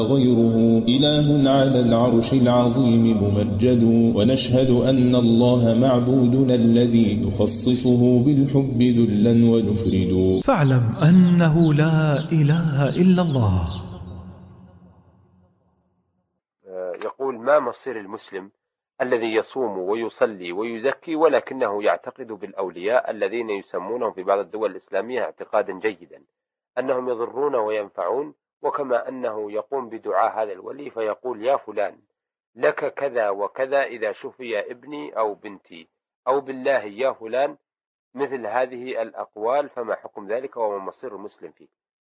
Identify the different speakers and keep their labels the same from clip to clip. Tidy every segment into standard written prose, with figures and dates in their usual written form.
Speaker 1: غيره إله على العرش العظيم ممجد، ونشهد أن الله معبودنا الذي نخصصه بالحب ذلا ونفرد.
Speaker 2: فاعلم أنه لا إله إلا الله.
Speaker 3: يقول: ما مصير المسلم الذي يصوم ويصلي ويزكي ولكنه يعتقد بالأولياء الذين يسمونهم في بعض الدول الإسلامية اعتقادا جيدا أنهم يضرون وينفعون، وكما أنه يقوم بدعاء هذا الولي فيقول: يا فلان لك كذا وكذا إذا شفي ابني أو بنتي، أو بالله يا فلان، مثل هذه الأقوال، فما حكم ذلك وما مصير المسلم فيه؟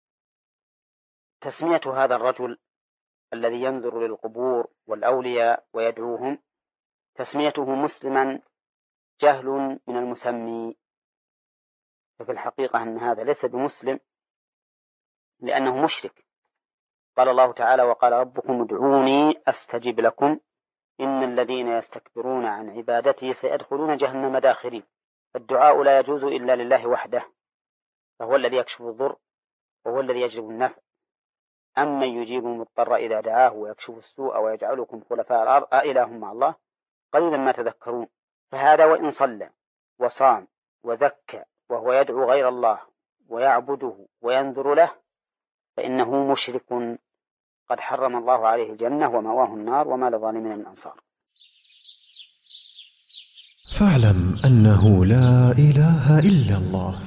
Speaker 4: تسمية هذا الرجل الذي ينظر للقبور والأولياء ويدعوهم تسميته مسلما جهل من المسمي، ففي الحقيقة أن هذا ليس بمسلم لأنه مشرك. قال الله تعالى: وقال ربكم ادعوني أستجب لكم إن الذين يستكبرون عن عبادتي سيدخلون جهنم داخرين. الدعاء لا يجوز إلا لله وحده، فهو الذي يكشف الضر وهو الذي يجلب النفع. أما يجيب المضطر إذا دعاه ويكشف السوء ويجعلكم خلفاء الأرض أإله مع الله قليلا ما تذكرون. فهذا وإن صلى وصام وزكى وهو يدعو غير الله ويعبده وينذر له فإنه مشرك قد حرم الله عليه الجنة ومأواه النار وما للظالمين من أنصار.
Speaker 2: فاعلم أنه لا إله إلا الله.